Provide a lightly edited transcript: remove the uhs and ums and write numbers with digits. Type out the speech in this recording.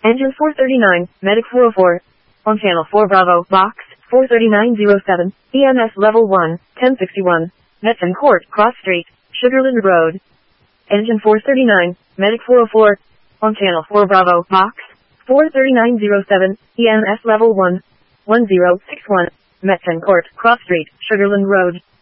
Engine 439, Medic 404. On channel 4 Bravo, box 43907, EMS level 1, 1061. Metzen Court, Cross Street, Sugarland Road. Engine 439, Medic 404. On channel 4 Bravo, box 43907, EMS level 1, 1061. Metzen Court, Cross Street, Sugarland Road.